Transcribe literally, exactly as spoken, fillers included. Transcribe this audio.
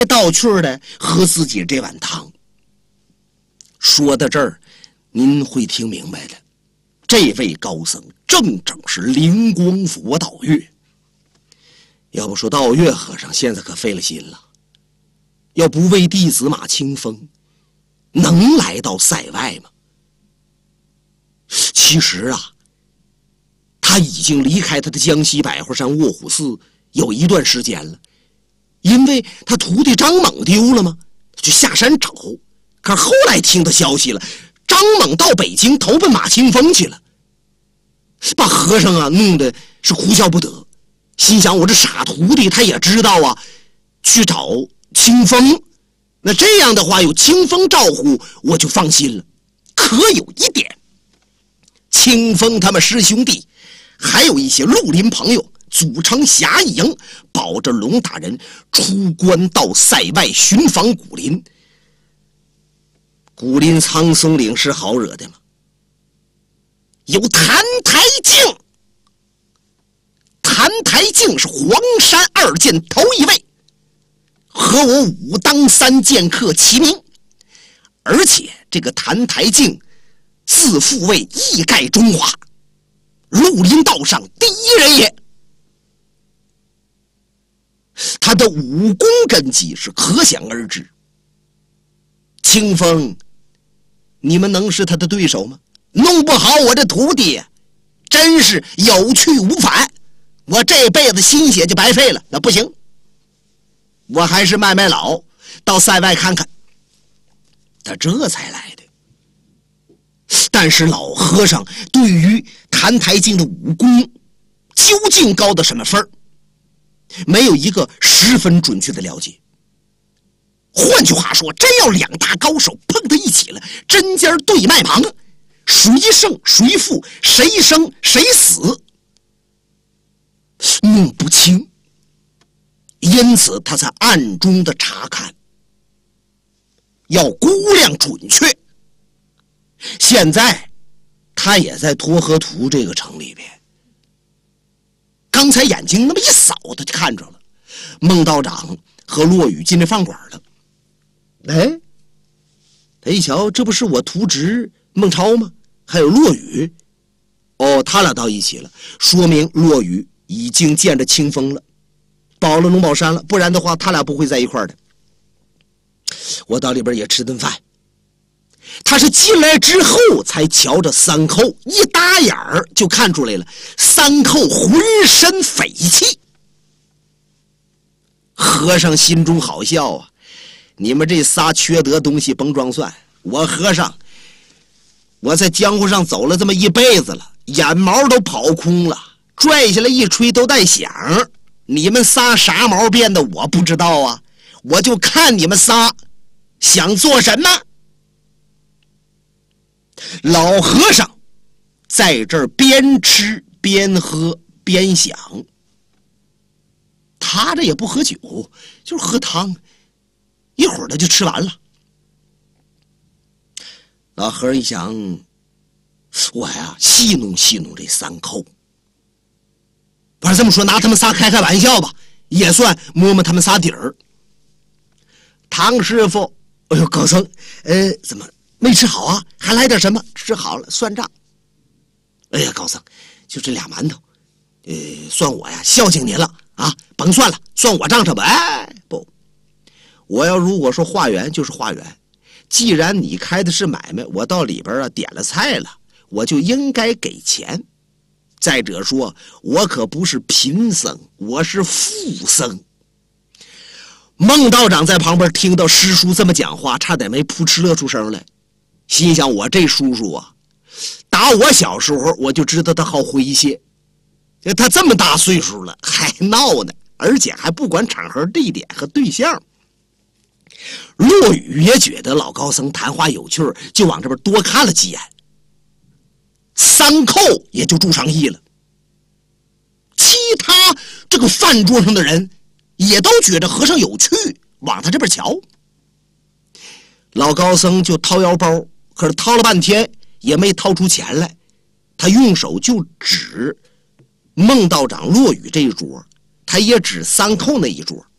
道趣的喝自己这碗汤。说到这儿，您会听明白的，这位高僧正正是灵光佛道月。要不说道月和尚现在可费了心了，要不为弟子马清风，能来到塞外吗？其实啊，他已经离开他的江西百花山卧虎寺有一段时间了，因为他徒弟张猛丢了吗？就下山找。可是后来听到消息了，张猛到北京投奔马清风去了，把和尚啊弄得是哭笑不得，心想我这傻徒弟他也知道啊，去找清风，那这样的话有清风照顾我就放心了。可有一点，清风他们师兄弟还有一些绿林朋友组成侠义营，保着龙大人出关到塞外寻访古林。古林苍松岭是好惹的吗？有谭台镜，谭台镜是黄山二剑头一位，和我武当三剑客齐名，而且这个谭台镜自负为义盖中华，绿林道上第一人也。他的武功根基是可想而知。清风，你们能是他的对手吗？弄不好我这徒弟真是有去无返，我这辈子心血就白费了。那不行，我还是卖卖老，到塞外看看。他这才来的。但是老和尚对于谭台镜的武功究竟高到什么分儿，没有一个十分准确的了解。换句话说，真要两大高手碰到一起了，针尖对麦芒，谁胜谁负，谁生谁死，弄不清。因此他才暗中的查看，要估量准确。现在他也在沱河图这个城里边，刚才眼睛那么一扫，他就看着了孟道长和骆宇进这饭馆了。哎，他一瞧，这不是我徒侄孟超吗？还有骆宇。哦，他俩到一起了，说明骆宇已经见着清风了，保了龙宝山了，不然的话他俩不会在一块儿的。我到里边也吃顿饭。他是进来之后才瞧着三寇，一打眼儿就看出来了，三寇浑身匪气。和尚心中好笑啊，你们这仨缺德东西甭装蒜，我和尚我在江湖上走了这么一辈子了，眼毛都跑空了，拽下来一吹都带响。你们仨啥毛变的我不知道啊，我就看你们仨想做什么。老和尚在这儿边吃边喝边想，他这也不喝酒，就是喝汤，一会儿他就吃完了。老和尚一想，我呀戏弄戏弄这三寇，不是这么说，拿他们仨开开玩笑吧，也算摸摸他们仨底儿。唐师傅，哎呦高僧，呃怎么没吃好啊？还来点什么？吃好了算账。哎呀高僧，就这俩馒头，呃算我呀孝敬您了啊，甭算了，算我账上吧。哎不，我要如果说化缘就是化缘，既然你开的是买卖，我到里边啊点了菜了，我就应该给钱。再者说，我可不是贫僧，我是富僧。孟道长在旁边听到师叔这么讲话，差点没扑哧乐出声来，心想我这叔叔啊，打我小时候我就知道他好诙谐，他这么大岁数了还闹呢，而且还不管场合地点和对象。骆宇也觉得老高僧谈话有趣，就往这边多看了几眼。三寇也就注上意了，其他这个饭桌上的人也都觉得和尚有趣，往他这边瞧。老高僧就掏腰包，可是掏了半天也没掏出钱来，他用手就指孟道长骆宇这一桌，他也指三寇那一桌。